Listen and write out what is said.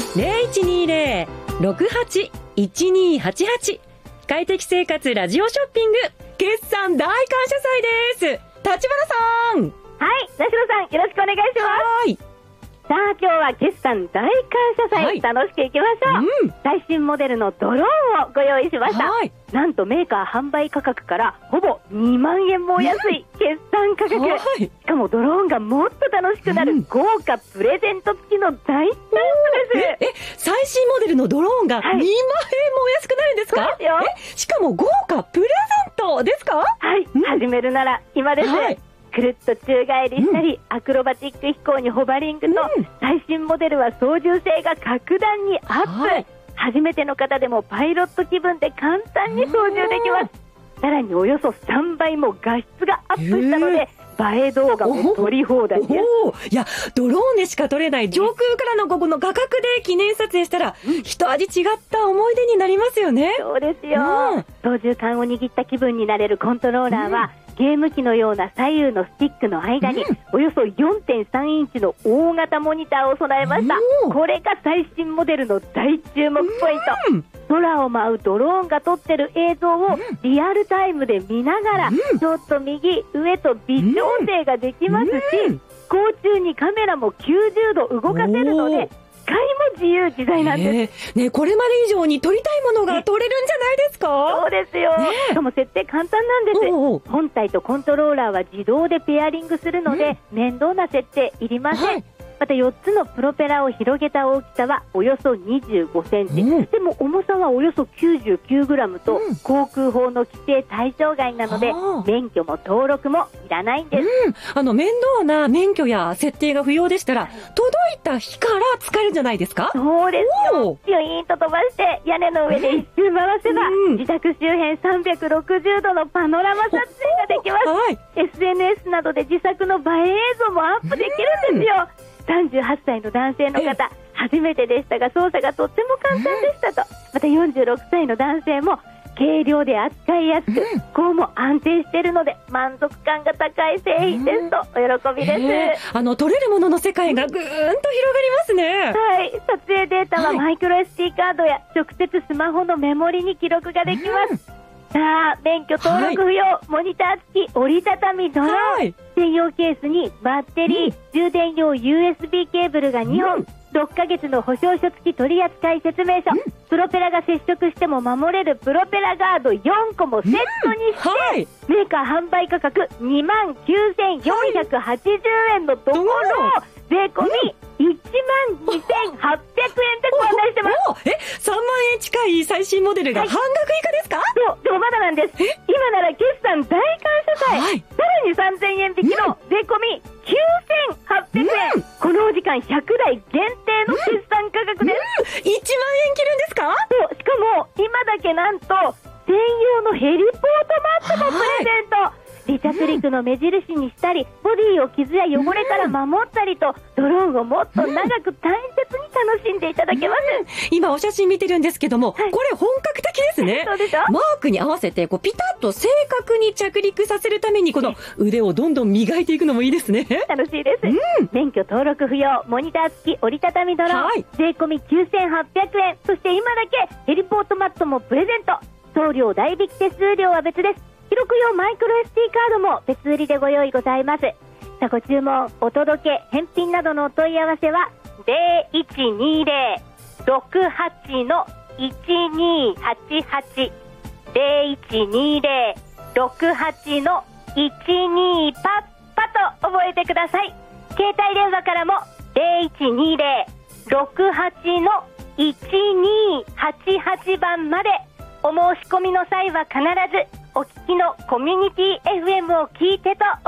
0120-68-1288快適生活ラジオショッピング決算大感謝祭です。立花さん。 はい、田代さんよろしくお願いします。 はい。 さあ今日は決算大感謝祭、はい、楽しくいきましょう、最新モデルのドローンをご用意しました、はい、なんとメーカー販売価格からほぼ2万円もお安い決算価格、はい、しかもドローンがもっと楽しくなる豪華プレゼント付きの大チャンスです。最新モデルのドローンが2万円もお安くなるんですか？ そうですよ。 しかも豪華プレゼントですか？ はい、始めるなら今です、はい、くるっと宙返りしたり、アクロバティック飛行にホバリングと、最新モデルは操縦性が格段にアップ、はい、初めての方でもパイロット気分で簡単に操縦できます。さらにおよそ3倍も画質がアップしたので、映え動画も撮り放題です。 いや、ドローンでしか撮れない上空からのここの画角で記念撮影したら、一味違った思い出になりますよね。 そうですよ、操縦桿を握った気分になれるコントローラーは、ゲーム機のような左右のスティックの間に、およそ 4.3 インチの大型モニターを備えました。これが最新モデルの大注目ポイント。空を舞うドローンが撮ってる映像をリアルタイムで見ながら、ちょっと右上と微調整ができますし、飛行中にカメラも90度動かせるので、使いも自由自在なんです、 ね、これまで以上に撮りたいものが撮れるんじゃないですか？ そうですよ、しかも設定簡単なんです。本体とコントローラーは自動でペアリングするので、面倒な設定いりません、はい、また4つのプロペラを広げた大きさはおよそ25センチ、でも重さはおよそ99グラムと、航空法の規定対象外なので、免許も登録もいらないんです、 面倒な免許や設定が不要でしたら、届いた日から使えるんじゃないですか？ そうですよ。ピュイーンと飛ばして屋根の上で一周回せば、自宅周辺360度のパノラマ撮影ができます、はい、SNS などで自作の映え映像もアップできるんですよ。38歳の男性の方、初めてでしたが操作がとっても簡単でしたと。また46歳の男性も軽量で扱いやすく、飛行も安定しているので満足感が高い製品ですとお喜びです。 撮れるものの世界がぐーんと広がりますね。 はい、撮影データはマイクロ SD カードや直接スマホのメモリに記録ができます、さあ免許登録不要、モニター付き折りたたみドローン、専用ケースにバッテリー、充電用 USB ケーブルが2本、6ヶ月の保証書付き取扱説明書、プロペラが接触しても守れるプロペラガード4個もセットにして、メーカー販売価格 29,480 円のところ、税込み12,800円でご案内してます。 3万円近い最新モデルが半額以下ですか？ そう、でもまだなんです。今なら決算大感謝祭、さらに3000円引きの税込み9,800円、このお時間100台限定の決算価格です、 1万円切るんですか？ そう、しかも今だけなんと専用のヘリポートマットもプレゼント、離着陸の目印にしたり、ボディを傷や汚れから守ったりと、ドローンをもっと長く大切に楽しんでいただけます、 今お写真見てるんですけども、これ本格的ですね。 そうでしょ？ マークに合わせてピタッと正確に着陸させるためにこの腕をどんどん磨いていくのもいいですね。 楽しいです、免許登録不要、モニター付き折りたたみドローン、税込み 9,800 円、そして今だけヘリポートマットもプレゼント、送料代引き手数料は別です。記録用マイクロ SD カードも別売りでご用意ございます。さあご注文、お届け、返品などのお問い合わせは 0120-68-1288 0120-68-12パッパと覚えてください。携帯電話からも 0120-68-1288 番まで。お申し込みの際は必ずお聞きのコミュニティ FM を聞いてと